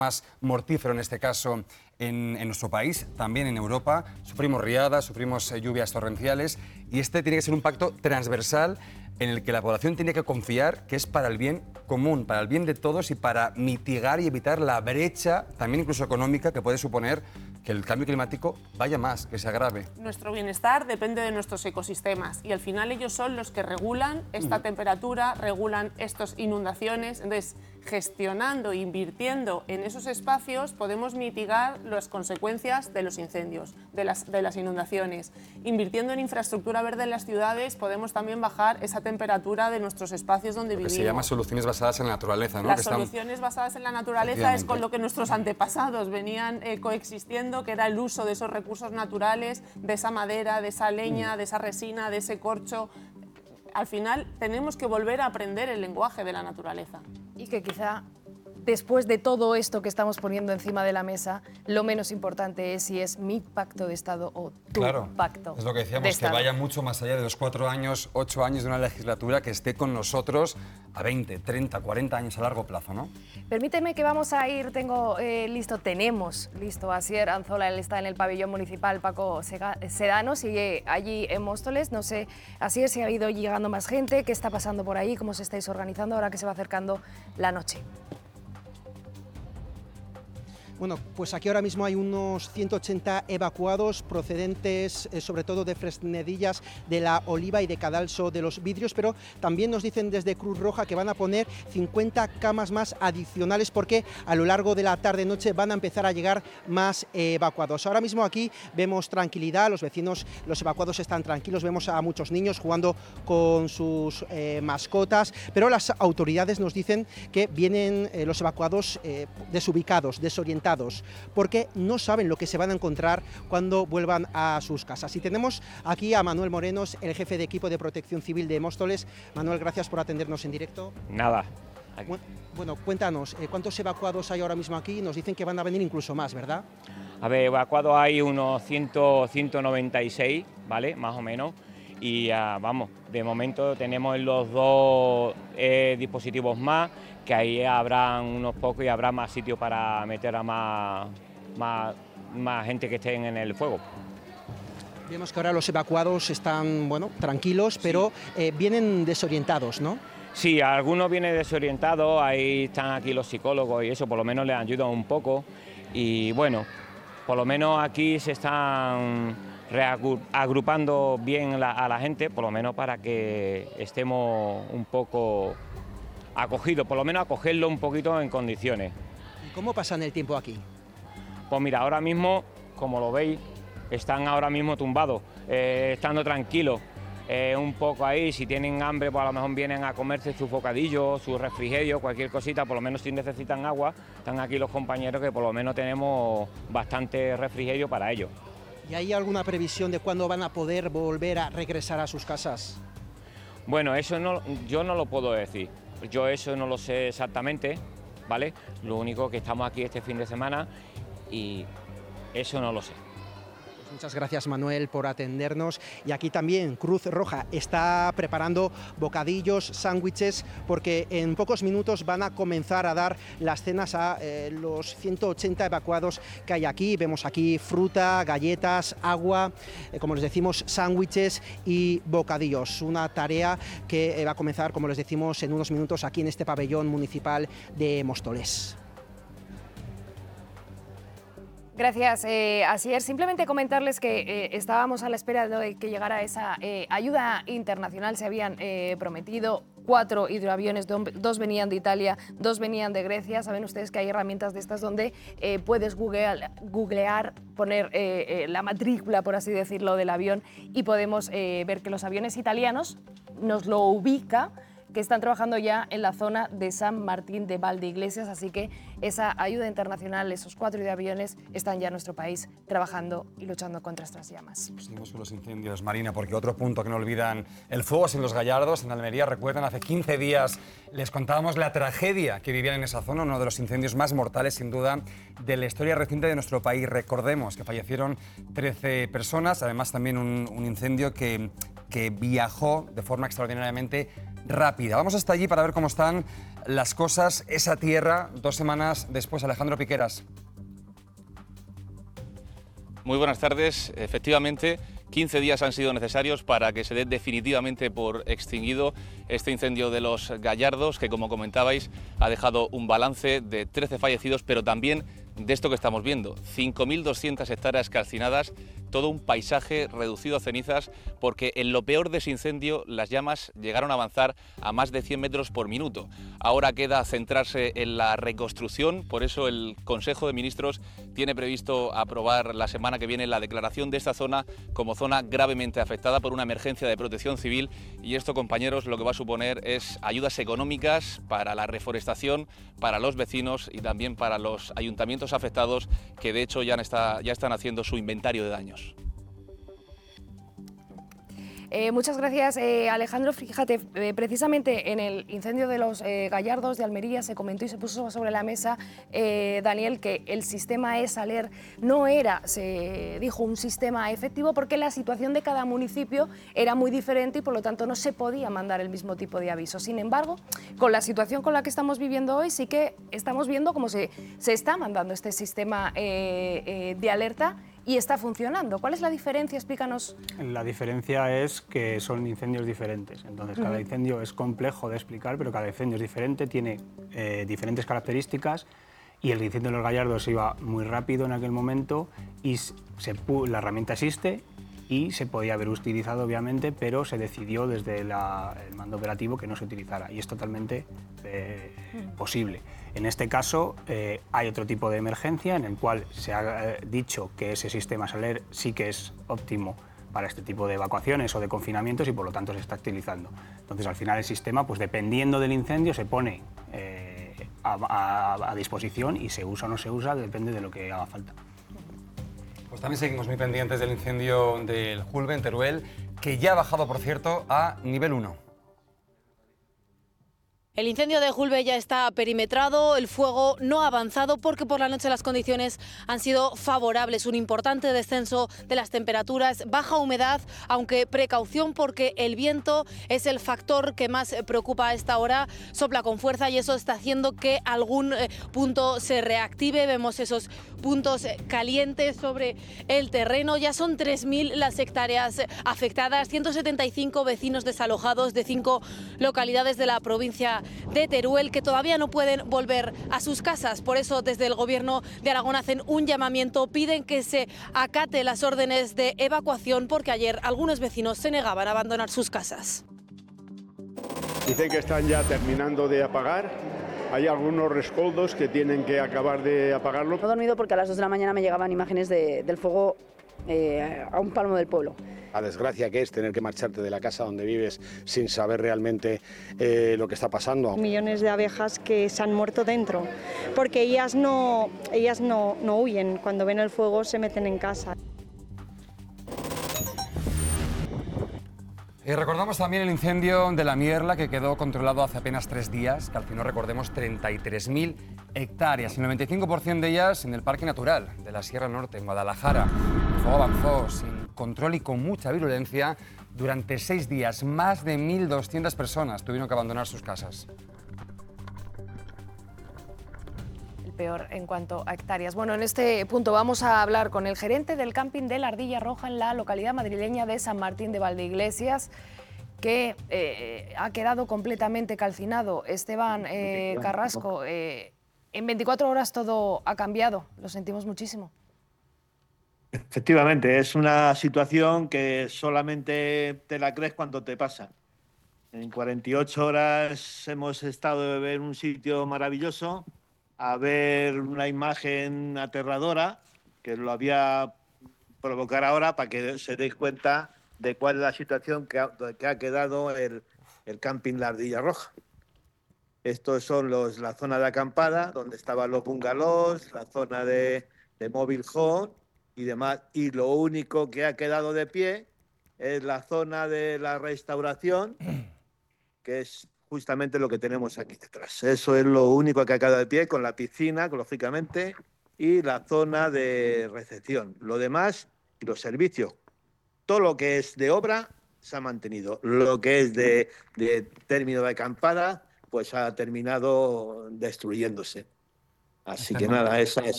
más mortífero en este caso en nuestro país, también en Europa. Sufrimos riadas, sufrimos lluvias torrenciales y este tiene que ser un pacto transversal en el que la población tiene que confiar que es para el bien común, para el bien de todos y para mitigar y evitar la brecha, también incluso económica, que puede suponer que el cambio climático vaya más, que se agrave. Nuestro bienestar depende de nuestros ecosistemas y al final ellos son los que regulan esta temperatura, regulan estas inundaciones. Entonces, gestionando e invirtiendo en esos espacios podemos mitigar las consecuencias de los incendios, de las inundaciones. Invirtiendo en infraestructura verde en las ciudades podemos también bajar esa temperatura de nuestros espacios donde vivimos. Se llama soluciones basadas en la naturaleza, ¿no? Las soluciones basadas en la naturaleza es con lo que nuestros antepasados venían coexistiendo, que era el uso de esos recursos naturales, de esa madera, de esa leña, de esa resina, de ese corcho. Al final tenemos que volver a aprender el lenguaje de la naturaleza. Y que quizá después de todo esto que estamos poniendo encima de la mesa, lo menos importante es si es mi pacto de Estado o tu pacto. Es lo que decíamos, que vaya mucho más allá de los 4 años, 8 años de una legislatura, que esté con nosotros a 20, 30, 40 años a largo plazo, ¿no? Permíteme que vamos a ir, tenemos listo a Asier Anzola, él está en el pabellón municipal Paco Sedano, sigue allí en Móstoles. No sé, Asier, si ha ido llegando más gente, qué está pasando por ahí, cómo os estáis organizando ahora que se va acercando la noche. Bueno, pues aquí ahora mismo hay unos 180 evacuados procedentes sobre todo de Fresnedillas, de La Oliva y de Cadalso de los Vidrios, pero también nos dicen desde Cruz Roja que van a poner 50 camas más adicionales porque a lo largo de la tarde-noche van a empezar a llegar más evacuados. Ahora mismo aquí vemos tranquilidad, los vecinos, los evacuados están tranquilos, vemos a muchos niños jugando con sus mascotas, pero las autoridades nos dicen que vienen los evacuados desubicados, desorientados, porque no saben lo que se van a encontrar cuando vuelvan a sus casas. Y tenemos aquí a Manuel Morenos, el jefe de equipo de Protección Civil de Móstoles. Manuel, gracias por atendernos en directo. Nada. Bueno, cuéntanos, ¿cuántos evacuados hay ahora mismo aquí? Nos dicen que van a venir incluso más, ¿verdad? A ver, evacuados hay unos 196, ¿vale? Más o menos. Y vamos, de momento tenemos los 2 dispositivos más, que ahí habrán unos pocos y habrá más sitio para meter a más gente que estén en el fuego. Vemos que ahora los evacuados están, bueno, tranquilos, pero vienen desorientados, ¿no? Sí, algunos vienen desorientados, ahí están aquí los psicólogos y eso por lo menos les ayuda un poco. Y bueno, por lo menos aquí se están agrupando bien a la gente, por lo menos para que estemos un poco acogidos, por lo menos acogerlo un poquito en condiciones. ¿Y cómo pasan el tiempo aquí? Pues mira, ahora mismo, como lo veis, están ahora mismo tumbados, estando tranquilos, un poco ahí, si tienen hambre, pues a lo mejor vienen a comerse sus bocadillos, sus refrigerios, cualquier cosita, por lo menos si necesitan agua, están aquí los compañeros que por lo menos tenemos bastante refrigerio para ellos. ¿Y hay alguna previsión de cuándo van a poder volver a regresar a sus casas? Bueno, eso no, yo no lo puedo decir, yo eso no lo sé exactamente, ¿vale? Lo único que estamos aquí este fin de semana y eso no lo sé. Muchas gracias, Manuel, por atendernos. Y aquí también Cruz Roja está preparando bocadillos, sándwiches, porque en pocos minutos van a comenzar a dar las cenas a los 180 evacuados que hay aquí. Vemos aquí fruta, galletas, agua, como les decimos, sándwiches y bocadillos. Una tarea que va a comenzar, como les decimos, en unos minutos aquí en este pabellón municipal de Móstoles. Gracias, Asier. Simplemente comentarles que estábamos a la espera de que llegara esa ayuda internacional. Se habían prometido 4 hidroaviones, 2 venían de Italia, 2 venían de Grecia. Saben ustedes que hay herramientas de estas donde puedes googlear, poner la matrícula, por así decirlo, del avión y podemos ver que los aviones italianos nos lo ubica, que están trabajando ya en la zona de San Martín de Valdeiglesias, así que esa ayuda internacional, esos 4 aviones, están ya en nuestro país trabajando y luchando contra estas llamas. Seguimos con los incendios, Marina, porque otro punto que no olvidan, el fuego es en Los Gallardos, en Almería. Recuerdan, hace 15 días les contábamos la tragedia que vivían en esa zona, uno de los incendios más mortales, sin duda, de la historia reciente de nuestro país. Recordemos que fallecieron 13 personas, además también un incendio que viajó de forma extraordinariamente rápida. Vamos hasta allí para ver cómo están las cosas, esa tierra, 2 semanas después. Alejandro Piqueras. Muy buenas tardes. Efectivamente, 15 días han sido necesarios para que se dé definitivamente por extinguido este incendio de los Gallardos, que, como comentabais, ha dejado un balance de 13 fallecidos, pero también de esto que estamos viendo, 5.200 hectáreas calcinadas, todo un paisaje reducido a cenizas, porque en lo peor de ese incendio las llamas llegaron a avanzar a más de 100 metros por minuto. Ahora queda centrarse en la reconstrucción, por eso el Consejo de Ministros tiene previsto aprobar la semana que viene la declaración de esta zona como zona gravemente afectada por una emergencia de protección civil, y esto, compañeros, lo que va a suponer es ayudas económicas para la reforestación, para los vecinos y también para los ayuntamientos afectados, que de hecho ya están haciendo su inventario de daños. Muchas gracias, Alejandro. Fíjate, precisamente en el incendio de los Gallardos de Almería se comentó y se puso sobre la mesa, Daniel, que el sistema eSaler no era, se dijo, un sistema efectivo porque la situación de cada municipio era muy diferente y por lo tanto no se podía mandar el mismo tipo de aviso. Sin embargo, con la situación con la que estamos viviendo hoy, sí que estamos viendo cómo se está mandando este sistema de alerta y está funcionando. ¿Cuál es la diferencia? Explícanos. La diferencia es que son incendios diferentes. Entonces, cada incendio es complejo de explicar, pero cada incendio es diferente, tiene diferentes características, y el incendio de los Gallardos iba muy rápido en aquel momento y la herramienta existe y se podía haber utilizado, obviamente, pero se decidió desde el mando operativo que no se utilizara, y es totalmente posible. En este caso hay otro tipo de emergencia en el cual se ha dicho que ese sistema SALER sí que es óptimo para este tipo de evacuaciones o de confinamientos y por lo tanto se está utilizando. Entonces, al final el sistema, pues dependiendo del incendio, se pone a disposición y se usa o no se usa, depende de lo que haga falta. Pues también seguimos muy pendientes del incendio del Julbe en Teruel, que ya ha bajado, por cierto, a nivel 1. El incendio de Julbe ya está perimetrado, el fuego no ha avanzado porque por la noche las condiciones han sido favorables. Un importante descenso de las temperaturas, baja humedad, aunque precaución porque el viento es el factor que más preocupa a esta hora. Sopla con fuerza y eso está haciendo que algún punto se reactive. Vemos esos puntos calientes sobre el terreno. Ya son 3.000 las hectáreas afectadas, 175 vecinos desalojados de 5 localidades de la provincia de Teruel que todavía no pueden volver a sus casas. Por eso desde el Gobierno de Aragón hacen un llamamiento, piden que se acate las órdenes de evacuación porque ayer algunos vecinos se negaban a abandonar sus casas. Dicen que están ya terminando de apagar. Hay algunos rescoldos que tienen que acabar de apagarlo. No he dormido porque a las 2 de la mañana me llegaban imágenes del fuego a un palmo del pueblo. La desgracia que es tener que marcharte de la casa donde vives sin saber realmente lo que está pasando. Millones de abejas que se han muerto dentro, porque ellas no huyen, cuando ven el fuego se meten en casa. Y recordamos también el incendio de la Mierla, que quedó controlado hace apenas 3 días, que al final recordemos 33.000 hectáreas, el 95% de ellas en el Parque Natural de la Sierra Norte, en Guadalajara. El fuego avanzó sin control y con mucha virulencia durante 6 días. Más de 1.200 personas tuvieron que abandonar sus casas. Peor en cuanto a hectáreas. Bueno, en este punto vamos a hablar con el gerente del camping de la Ardilla Roja en la localidad madrileña de San Martín de Valdeiglesias, que ha quedado completamente calcinado. Esteban Carrasco, en 24 horas todo ha cambiado, lo sentimos muchísimo. Efectivamente, es una situación que solamente te la crees cuando te pasa. En 48 horas hemos estado de ver un sitio maravilloso a ver una imagen aterradora, que lo había provocar ahora para que se deis cuenta de cuál es la situación que ha quedado el camping La Ardilla Roja. Estos son la zona de acampada, donde estaban los bungalows, la zona de mobile home y demás. Y lo único que ha quedado de pie es la zona de la restauración, que es justamente lo que tenemos aquí detrás. Eso es lo único que ha quedado de pie, con la piscina, lógicamente, y la zona de recepción. Lo demás, y los servicios, todo lo que es de obra, se ha mantenido. Lo que es de término de acampada, pues ha terminado destruyéndose. Así que nada, esa es